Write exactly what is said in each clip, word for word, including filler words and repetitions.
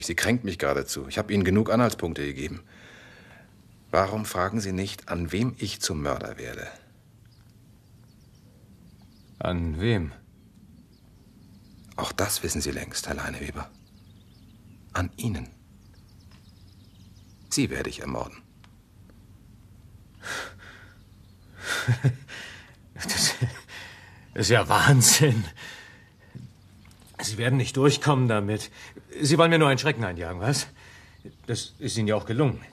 Sie kränkt mich geradezu. Ich habe Ihnen genug Anhaltspunkte gegeben. Warum fragen Sie nicht, an wem ich zum Mörder werde? An wem? Auch das wissen Sie längst, Herr Leineweber. An Ihnen. Sie werde ich ermorden. Das ist ja Wahnsinn. Sie werden nicht durchkommen damit. Sie wollen mir nur einen Schrecken einjagen, was? Das ist Ihnen ja auch gelungen.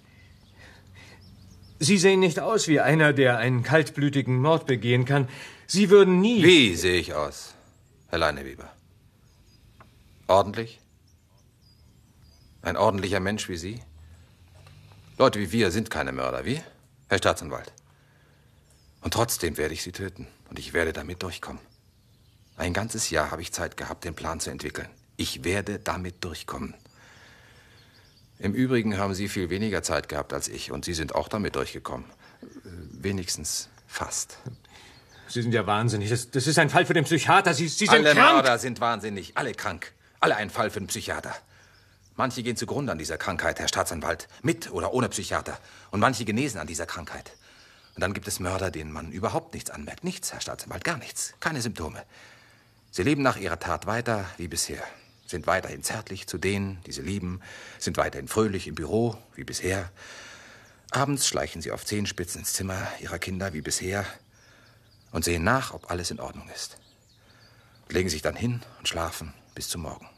Sie sehen nicht aus wie einer, der einen kaltblütigen Mord begehen kann. Sie würden nie... Wie sehe ich aus, Herr Leineweber? Ordentlich? Ein ordentlicher Mensch wie Sie? Leute wie wir sind keine Mörder, wie? Herr Staatsanwalt. Und trotzdem werde ich Sie töten. Und ich werde damit durchkommen. Ein ganzes Jahr habe ich Zeit gehabt, den Plan zu entwickeln. Ich werde damit durchkommen. Im Übrigen haben Sie viel weniger Zeit gehabt als ich. Und Sie sind auch damit durchgekommen. Wenigstens fast. Sie sind ja wahnsinnig. Das, das ist ein Fall für den Psychiater. Sie, Sie sind Alle krank. Mörder sind wahnsinnig. Alle krank. Alle ein Fall für den Psychiater. Manche gehen zugrunde an dieser Krankheit, Herr Staatsanwalt. Mit oder ohne Psychiater. Und manche genesen an dieser Krankheit. Und dann gibt es Mörder, denen man überhaupt nichts anmerkt. Nichts, Herr Staatsanwalt, gar nichts. Keine Symptome. Sie leben nach ihrer Tat weiter wie bisher. Sind weiterhin zärtlich zu denen, die sie lieben. Sind weiterhin fröhlich im Büro wie bisher. Abends schleichen sie auf Zehenspitzen ins Zimmer ihrer Kinder wie bisher. Und sehen nach, ob alles in Ordnung ist. Und legen sich dann hin und schlafen bis zum Morgen.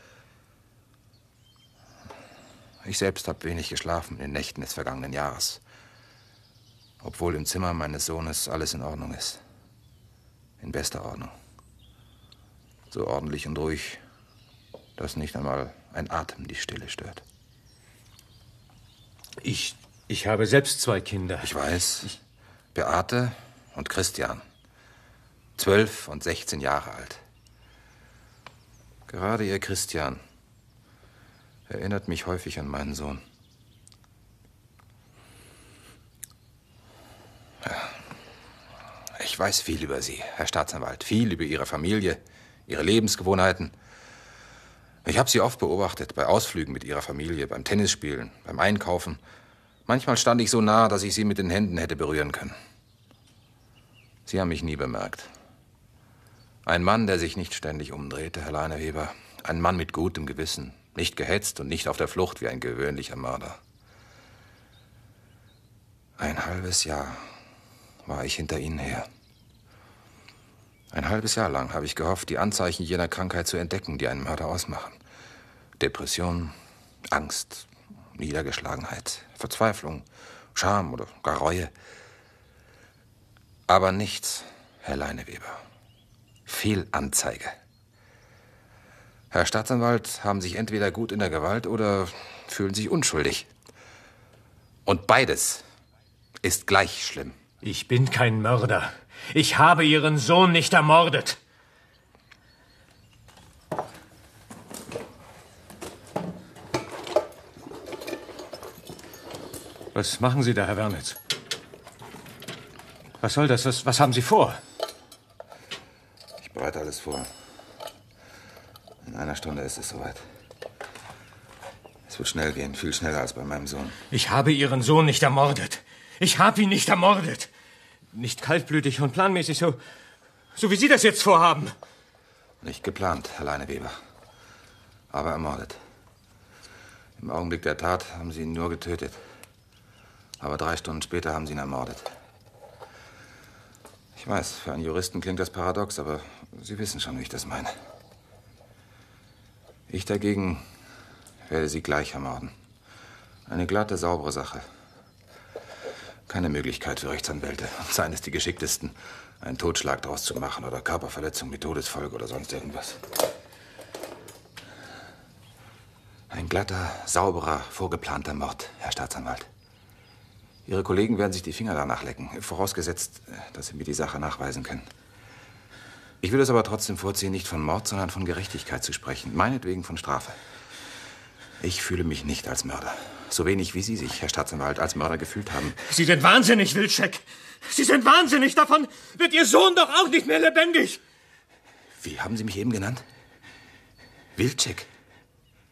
Ich selbst habe wenig geschlafen in den Nächten des vergangenen Jahres. Obwohl im Zimmer meines Sohnes alles in Ordnung ist. In bester Ordnung. So ordentlich und ruhig, dass nicht einmal ein Atem die Stille stört. Ich, ich habe selbst zwei Kinder. Ich weiß. Ich Beate und Christian. Zwölf und sechzehn Jahre alt. Gerade ihr Christian erinnert mich häufig an meinen Sohn. Ja. Ich weiß viel über Sie, Herr Staatsanwalt. Viel über Ihre Familie, Ihre Lebensgewohnheiten. Ich habe Sie oft beobachtet, bei Ausflügen mit Ihrer Familie, beim Tennisspielen, beim Einkaufen. Manchmal stand ich so nah, dass ich Sie mit den Händen hätte berühren können. Sie haben mich nie bemerkt. Ein Mann, der sich nicht ständig umdrehte, Herr Leineweber. Ein Mann mit gutem Gewissen, nicht gehetzt und nicht auf der Flucht wie ein gewöhnlicher Mörder. Ein halbes Jahr war ich hinter Ihnen her. Ein halbes Jahr lang habe ich gehofft, die Anzeichen jener Krankheit zu entdecken, die einen Mörder ausmachen. Depression, Angst, Niedergeschlagenheit, Verzweiflung, Scham oder gar Reue. Aber nichts, Herr Leineweber. Fehlanzeige. Herr Staatsanwalt, haben sich entweder gut in der Gewalt oder fühlen sich unschuldig. Und beides ist gleich schlimm. Ich bin kein Mörder. Ich habe Ihren Sohn nicht ermordet. Was machen Sie da, Herr Wernitz? Was soll das? Was, was haben Sie vor? Ich bereite alles vor. In einer Stunde ist es soweit. Es wird schnell gehen, viel schneller als bei meinem Sohn. Ich habe Ihren Sohn nicht ermordet. Ich habe ihn nicht ermordet. Nicht kaltblütig und planmäßig, so, so wie Sie das jetzt vorhaben. Nicht geplant, Herr Leineweber. Aber ermordet. Im Augenblick der Tat haben Sie ihn nur getötet. Aber drei Stunden später haben Sie ihn ermordet. Ich weiß, für einen Juristen klingt das paradox, aber Sie wissen schon, wie ich das meine. Ich dagegen werde Sie gleich ermorden. Eine glatte, saubere Sache. Keine Möglichkeit für Rechtsanwälte, seien es die Geschicktesten, einen Totschlag daraus zu machen oder Körperverletzung mit Todesfolge oder sonst irgendwas. Ein glatter, sauberer, vorgeplanter Mord, Herr Staatsanwalt. Ihre Kollegen werden sich die Finger danach lecken, vorausgesetzt, dass Sie mir die Sache nachweisen können. Ich will es aber trotzdem vorziehen, nicht von Mord, sondern von Gerechtigkeit zu sprechen, meinetwegen von Strafe. Ich fühle mich nicht als Mörder. So wenig wie Sie sich, Herr Staatsanwalt, als Mörder gefühlt haben. Sie sind wahnsinnig, Wilczek. Sie sind wahnsinnig. Davon wird Ihr Sohn doch auch nicht mehr lebendig. Wie haben Sie mich eben genannt? Wilczek?